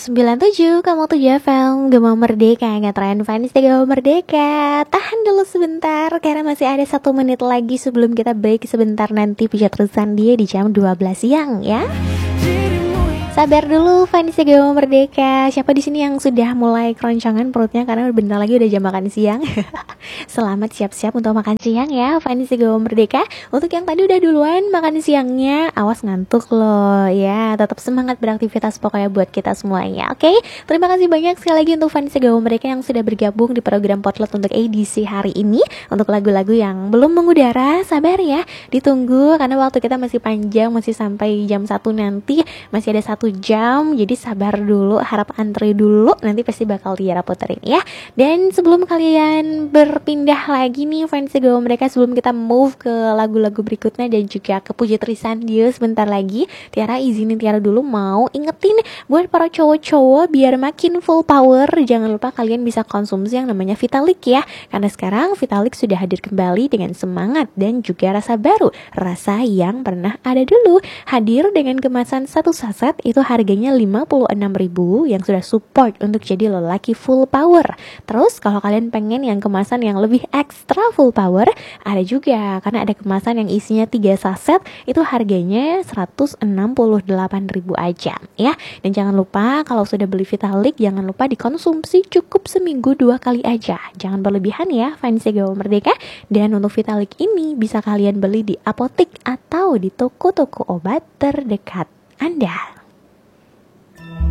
97,7 FM Gema Merdeka, ngetren fans di Gema Merdeka. Tahan dulu sebentar karena masih ada 1 menit lagi sebelum kita break sebentar. Nanti pijat terusan dia di jam 12 siang ya. Sabar dulu fans Gema Merdeka. Siapa di sini yang sudah mulai keroncongan perutnya karena bentar lagi udah jam makan siang? Selamat siap-siap untuk makan siang ya fans Gema Merdeka. Untuk yang tadi udah duluan makan siangnya, awas ngantuk loh ya. Tetap semangat beraktivitas pokoknya buat kita semuanya. Oke, terima kasih banyak sekali lagi untuk fans Gema Merdeka yang sudah bergabung di program Potlot untuk edisi hari ini. Untuk lagu-lagu yang belum mengudara, sabar ya, ditunggu karena waktu kita masih panjang, masih sampai jam 1 nanti, masih ada 1 jam, jadi sabar dulu, harap antri dulu, nanti pasti bakal Tiara puterin ya. Dan sebelum kalian berpindah lagi nih fans Gema Merdeka, sebelum kita move ke lagu-lagu berikutnya dan juga ke Puji Trisan dia sebentar lagi, Tiara izinin Tiara dulu mau ingetin buat para cowok-cowok biar makin full power, jangan lupa kalian bisa konsumsi yang namanya Vitalik ya, karena sekarang Vitalik sudah hadir kembali dengan semangat dan juga rasa baru, rasa yang pernah ada dulu, hadir dengan kemasan 1 saset itu harganya 56.000 yang sudah support untuk jadi lelaki full power. Terus kalau kalian pengen yang kemasan yang lebih ekstra full power, ada juga karena ada kemasan yang isinya 3 saset itu harganya 168.000 aja ya. Dan jangan lupa kalau sudah beli Vitalik jangan lupa dikonsumsi cukup seminggu 2 kali aja. Jangan berlebihan ya fans Gema Merdeka. Dan untuk Vitalik ini bisa kalian beli di apotek atau di toko-toko obat terdekat Anda.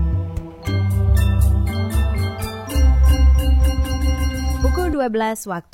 Pukul 12 waktu